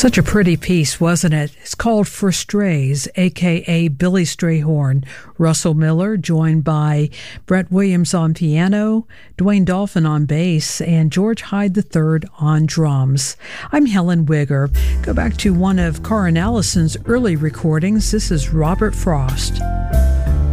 Such a pretty piece, wasn't it? It's called For Strays, a.k.a. Billy Strayhorn. Russell Miller, joined by Brett Williams on piano, Dwayne Dolphin on bass, and George Hyde III on drums. I'm Helen Wigger. Go back to one of Karen Allison's early recordings. This is Robert Frost.